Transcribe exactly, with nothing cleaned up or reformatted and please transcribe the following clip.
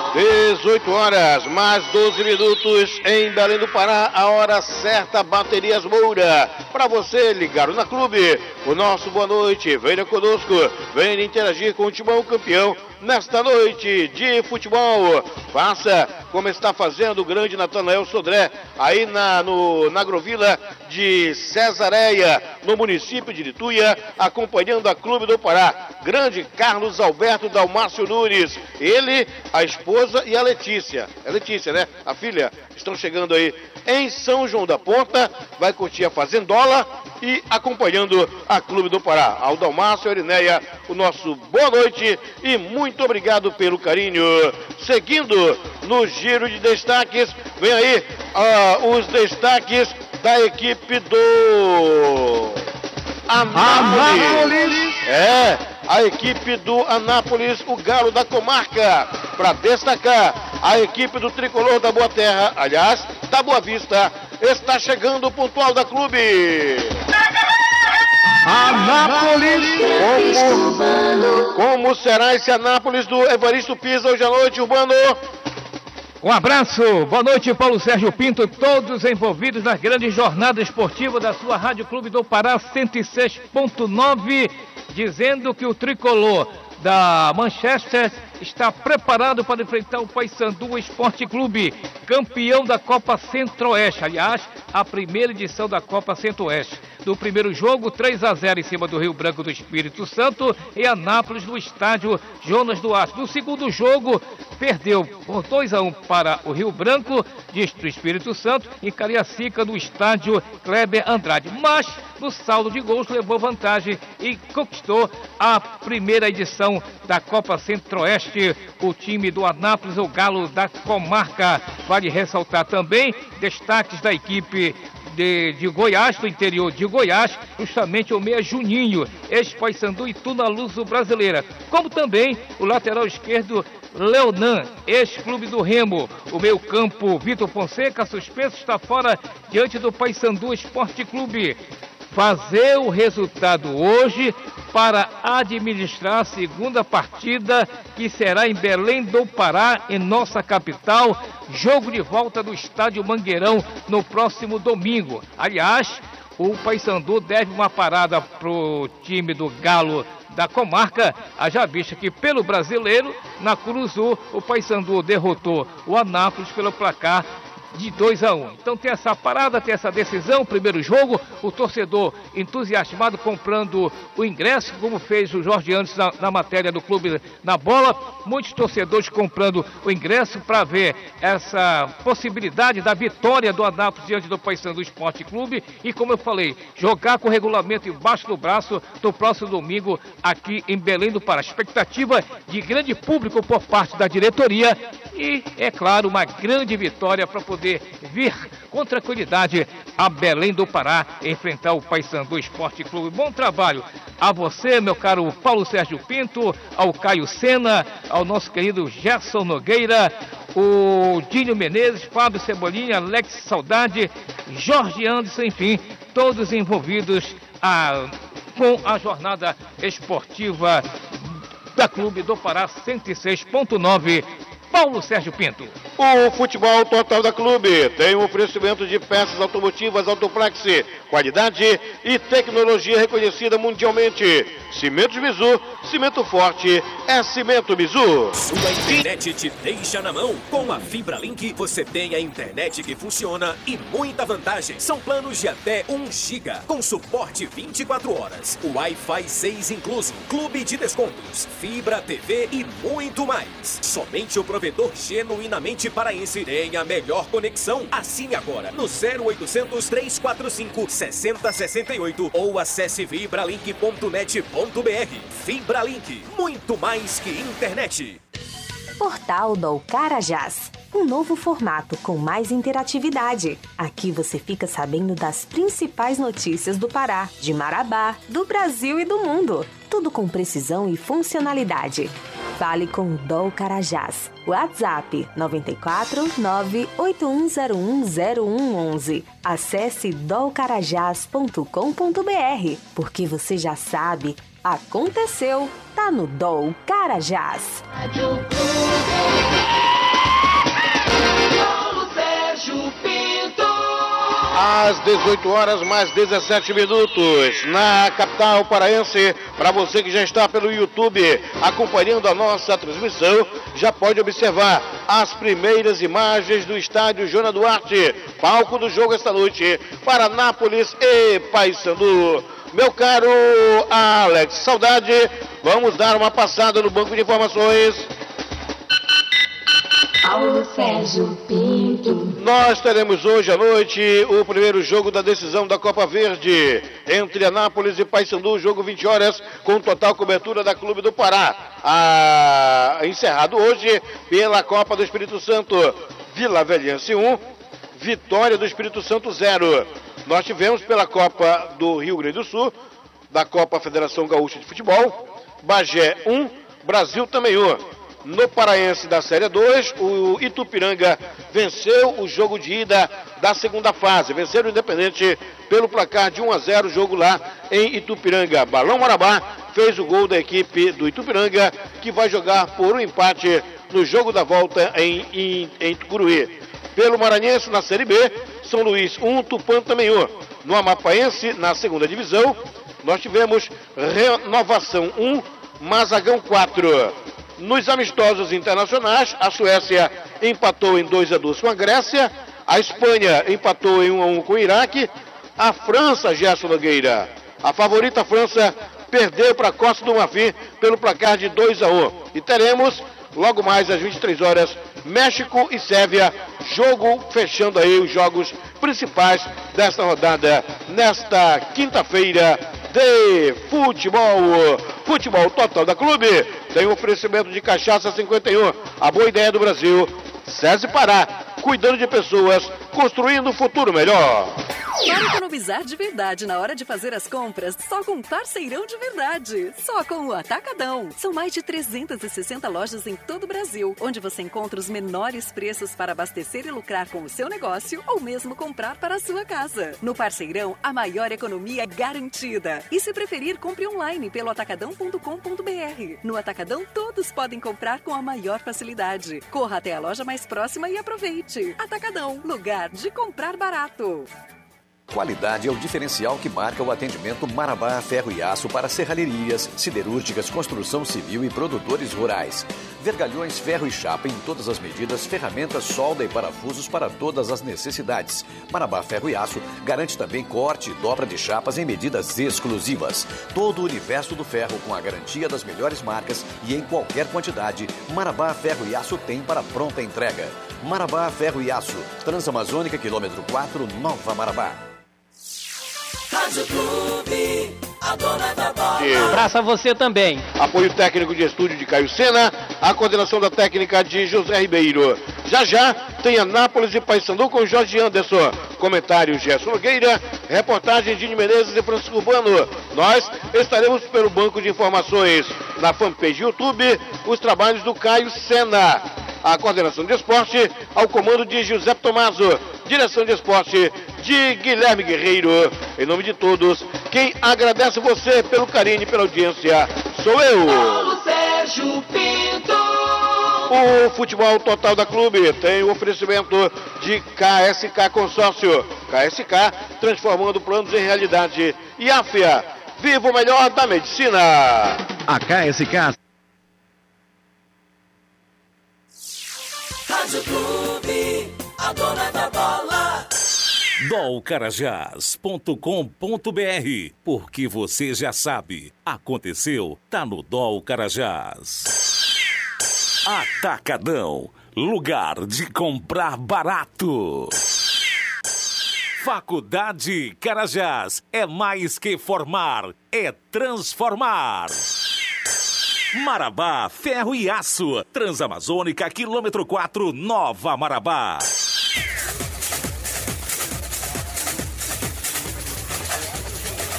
dezoito horas, mais doze minutos em Belém do Pará, a hora certa, Baterias Moura. Para você ligado na clube, o nosso boa noite, venha conosco, venha interagir com o Timão Campeão nesta noite de futebol. Faça como está fazendo o grande Natanael Sodré, aí na, no, na Agrovila de Cesareia, no município de Ituia, acompanhando a Clube do Pará. Grande Carlos Alberto Dalmácio Nunes, ele, a esposa e a Letícia. É Letícia, né? A filha, estão chegando aí em São João da Ponta, vai curtir a Fazendola e acompanhando a Clube do Pará. Ao Dalmácio, a Erineia, o nosso boa noite e muito obrigado pelo carinho. Seguindo no giro de destaques, vem aí uh, os destaques da equipe do Anápolis. Anápolis. É, a equipe do Anápolis, o Galo da Comarca. Para destacar, a equipe do Tricolor da Boa Terra, aliás, da Boa Vista, está chegando o pontual da clube. Anápolis. Como, como será esse Anápolis do Evaristo Pisa hoje à noite, Urbano? Um abraço, boa noite, Paulo Sérgio Pinto e todos envolvidos na grande jornada esportiva da sua Rádio Clube do Pará cento e seis ponto nove, dizendo que o Tricolor da Manchester está preparado para enfrentar o Paysandu Esporte Clube, campeão da Copa Centro-Oeste, aliás, a primeira edição da Copa Centro-Oeste. Do primeiro jogo, três a zero em cima do Rio Branco do Espírito Santo e Anápolis no estádio Jonas Duarte. No segundo jogo, perdeu por dois a um para o Rio Branco do Espírito Santo e Cariacica no estádio Kleber Andrade. Mas, no saldo de gols, levou vantagem e conquistou a primeira edição da Copa Centro-Oeste, o time do Anápolis, o Galo da Comarca. Vale ressaltar também destaques da equipe De, de Goiás, do interior de Goiás, justamente o meia Juninho, ex-Paysandu e Tuna Luso Brasileira, como também o lateral esquerdo Leonan, ex-clube do Remo. O meio campo Vitor Fonseca, suspenso, está fora diante do Paysandu Esporte Clube. Fazer o resultado hoje para administrar a segunda partida, que será em Belém do Pará, em nossa capital, jogo de volta do estádio Mangueirão no próximo domingo. Aliás, o Paysandu deve uma parada para o time do Galo da Comarca, haja vista que pelo brasileiro, na Curuzu, o Paysandu derrotou o Anápolis pelo placar de dois a um. Então tem essa parada, tem essa decisão, primeiro jogo, o torcedor entusiasmado comprando o ingresso, como fez o Jorge antes na, na matéria do Clube na Bola, muitos torcedores comprando o ingresso para ver essa possibilidade da vitória do Anápolis diante do Paysandu Esporte Clube e, como eu falei, jogar com o regulamento embaixo do braço no próximo domingo aqui em Belém do Pará. Expectativa de grande público por parte da diretoria e, é claro, uma grande vitória para poder vir com tranquilidade a Belém do Pará enfrentar o Paysandu Esporte Clube. Bom trabalho a você, meu caro Paulo Sérgio Pinto, ao Caio Sena, ao nosso querido Gerson Nogueira, o Dinho Menezes, Fábio Cebolinha, Alex Saudade, Jorge Anderson, enfim, todos envolvidos a, com a jornada esportiva da Clube do Pará cento e seis ponto nove. Paulo Sérgio Pinto. O futebol total da clube tem um oferecimento de peças automotivas Autoplex, qualidade e tecnologia reconhecida mundialmente. Cimentos Mizu, cimento forte é Cimento Mizu. Sua internet te deixa na mão. Com a Fibra Link você tem a internet que funciona e muita vantagem. São planos de até um giga, com suporte vinte e quatro horas, Wi-Fi seis incluso, clube de descontos, fibra, T V e muito mais. Somente o provedor genuinamente paraense tem a melhor conexão. Assine agora no zero oitocentos, trezentos e quarenta e cinco, sessenta sessenta e oito ou acesse fibralink ponto net ponto br. Fibra Link, muito mais que internet. Portal do Carajás, um novo formato com mais interatividade. Aqui você fica sabendo das principais notícias do Pará, de Marabá, do Brasil e do mundo. Tudo com precisão e funcionalidade. Fale com Dol Carajás. WhatsApp nove quatro nove oito um zero um zero um um um. Acesse dol carajás ponto com ponto br, porque você já sabe, aconteceu, tá no Dol Carajás. às dezoito horas mais dezessete minutos, na capital paraense. Para você que já está pelo YouTube acompanhando a nossa transmissão, já pode observar as primeiras imagens do estádio Joana Duarte, palco do jogo esta noite para Anápolis e Paysandu. Meu caro Alex Saudade, vamos dar uma passada no banco de informações. Paulo Sérgio Pinto. Nós teremos hoje à noite o primeiro jogo da decisão da Copa Verde entre Anápolis e Paysandu, jogo vinte horas, com total cobertura da Clube do Pará. Ah, encerrado hoje pela Copa do Espírito Santo, Vila Velhense um, Vitória do Espírito Santo zero. Nós tivemos pela Copa do Rio Grande do Sul, da Copa Federação Gaúcha de Futebol, Bagé um, Brasil também um. No Paraense da Série dois, o Itupiranga venceu o jogo de ida da segunda fase. Venceram o Independente pelo placar de um a zero, jogo lá em Itupiranga. Balão Marabá fez o gol da equipe do Itupiranga, que vai jogar por um empate no jogo da volta em, em, em Tucuruí. Pelo Maranhense, na Série B, São Luís um, Tupã também um. No Amapaense, na segunda divisão, nós tivemos Renovação um, Mazagão quatro. Nos amistosos internacionais, a Suécia empatou em dois a dois com a Grécia, a Espanha empatou em um a um com o Iraque, a França, Gerson Nogueira, a favorita França, perdeu para a Costa do Marfim pelo placar de dois a um. E teremos, logo mais às vinte e três horas, México e Sérvia, jogo fechando aí os jogos principais desta rodada, nesta quinta-feira de futebol. Futebol total da Clube tem um oferecimento de Cachaça cinquenta e um, a boa ideia do Brasil. SESI Pará, cuidando de pessoas, construindo um futuro melhor. Para economizar de verdade na hora de fazer as compras, só com Parceirão de Verdade. Só com o Atacadão. São mais de trezentas e sessenta lojas em todo o Brasil, onde você encontra os menores preços para abastecer e lucrar com o seu negócio ou mesmo comprar para a sua casa. No Parceirão, a maior economia é garantida. E se preferir, compre online pelo atacadão ponto com ponto b r. No Atacadão, todos podem comprar com a maior facilidade. Corra até a loja mais próxima e aproveite. Atacadão, lugar de comprar barato. Qualidade é o diferencial que marca o atendimento Marabá Ferro e Aço para serralherias, siderúrgicas, construção civil e produtores rurais. Vergalhões, ferro e chapa em todas as medidas, ferramentas, solda e parafusos para todas as necessidades. Marabá Ferro e Aço garante também corte e dobra de chapas em medidas exclusivas. Todo o universo do ferro com a garantia das melhores marcas e em qualquer quantidade, Marabá Ferro e Aço tem para pronta entrega. Marabá Ferro e Aço, Transamazônica, quilômetro quatro, Nova Marabá. Rádio Clube, a dona da bola. Abraço a você também. Apoio técnico de estúdio de Caio Sena, a coordenação da técnica de José Ribeiro. Já já tem Anápolis e Paysandu com Jorge Anderson. Comentário Gerson Nogueira, reportagem de Menezes e Francisco Urbano. Nós estaremos pelo banco de informações na fanpage YouTube, os trabalhos do Caio Sena. A coordenação de esporte ao comando de José Tomaso. Direção de esporte de Guilherme Guerreiro. Em nome de todos, quem agradece você pelo carinho e pela audiência sou eu. Paulo Sérgio Pinto. O futebol total da Clube tem o oferecimento de K S K Consórcio. K S K, transformando planos em realidade. E A F I A, viva o melhor da medicina. A K S K... Rádio Clube, a dona da bola. dol carajás ponto com ponto b r, porque você já sabe, aconteceu, tá no Dol Carajás. Atacadão, lugar de comprar barato. Faculdade Carajás, é mais que formar, é transformar. Marabá Ferro e Aço, Transamazônica, quilômetro quatro, Nova Marabá.